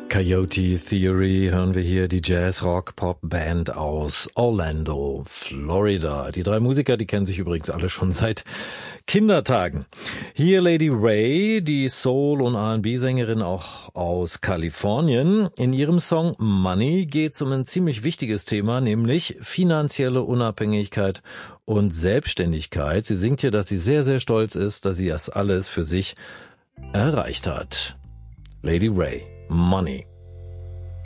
Coyote Theory hören wir hier, die Jazz-Rock-Pop-Band aus Orlando, Florida. Die drei Musiker, die kennen sich übrigens alle schon seit Kindertagen. Hier Lady Ray, die Soul- und R&B-Sängerin auch aus Kalifornien. In ihrem Song Money geht es um ein ziemlich wichtiges Thema, nämlich finanzielle Unabhängigkeit und Selbstständigkeit. Sie singt hier, dass sie sehr, sehr stolz ist, dass sie das alles für sich erreicht hat. Lady Ray, Money.